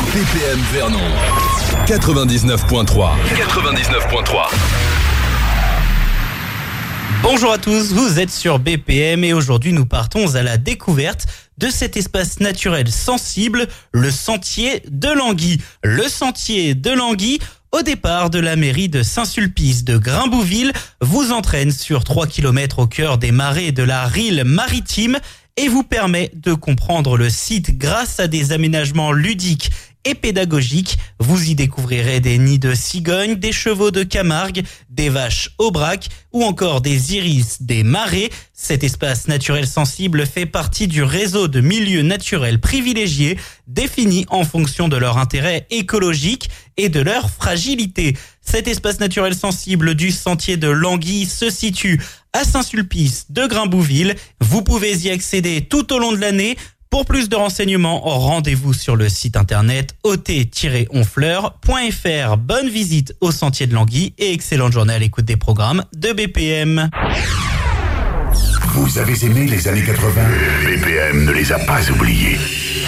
BPM Vernon 99.3. Bonjour à tous, vous êtes sur BPM et aujourd'hui nous partons à la découverte de cet espace naturel sensible, le sentier de l'Anguy. Le sentier de l'Anguy, au départ de la mairie de Saint-Sulpice de Grimbouville, vous entraîne sur 3 km au cœur des marais de la Rille maritime et vous permet de comprendre le site grâce à des aménagements ludiques et pédagogiques. Vous y découvrirez des nids de cigognes, des chevaux de Camargue, des vaches aubrac ou encore des iris des marais. Cet espace naturel sensible fait partie du réseau de milieux naturels privilégiés définis en fonction de leur intérêt écologique et de leur fragilité. Cet espace naturel sensible du sentier de l'Anguy se situe à Saint-Sulpice de Grimbouville. Vous pouvez y accéder tout au long de l'année. Pour plus de renseignements, rendez-vous sur le site internet ot-honfleur.fr. Bonne visite au sentier de l'Anguy et excellente journée à l'écoute des programmes de BPM. Vous avez aimé les années 80 ? BPM ne les a pas oubliés.